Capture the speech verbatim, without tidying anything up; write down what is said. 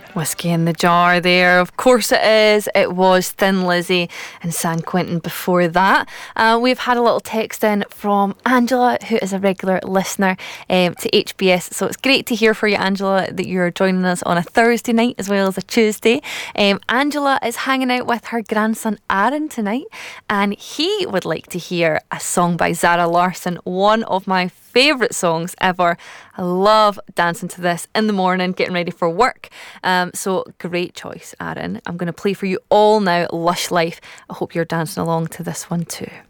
Whiskey in the Jar there. Of course it is. It was Thin Lizzy and San Quentin before that. Uh, we've had a little text in from Angela, who is a regular listener um, to H B S. So it's great to hear from you, Angela, that you're joining us on a Thursday night as well as a Tuesday. Um, Angela is hanging out with her grandson Aaron tonight, and he would like to hear a song by Zara Larsson, one of my favourite songs ever. I love dancing to this in the morning, getting ready for work. Um, so great choice, Aaron. I'm going to play for you all now, Lush Life. I hope you're dancing along to this one too.